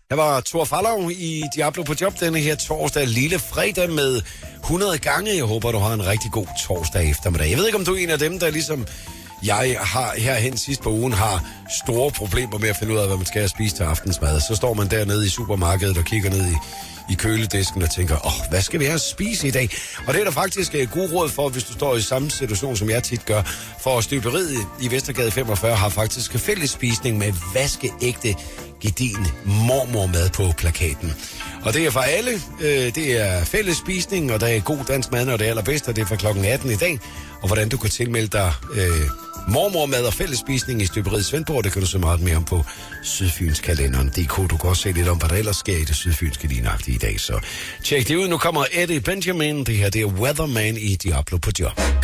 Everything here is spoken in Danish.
Der var Thor Farlov i Diablo på job denne her torsdag, lille fredag med 100 gange. Jeg håber, du har en rigtig god torsdag eftermiddag. Jeg ved ikke, om du er en af dem, der ligesom jeg har herhen sidst på ugen, har store problemer med at finde ud af, hvad man skal have spise til aftensmad. Så står man dernede i supermarkedet og kigger ned i køledisken og tænker, hvad skal vi have at spise i dag? Og det er der faktisk god råd for, hvis du står i samme situation, som jeg tit gør. For støberiet i Vestergade 45 har faktisk fælles spisning med vaskeægte gedigen mormormad på plakaten. Og det er for alle. Det er fælles spisning, og der er god dansk mad, og det er allerbedst, og det er fra klokken 18 i dag. Og hvordan du kan tilmelde dig mormormad og fællesspisning i støberiet Svendborg, det kan du se meget mere om på sydfynskalenderen.dk. Du kan også se lidt om, hvad der ellers sker i det sydfynske lignagtige i dag. Så tjek det ud. Nu kommer Eddie Benjamin. Det her, det er Weatherman i Diablo på job.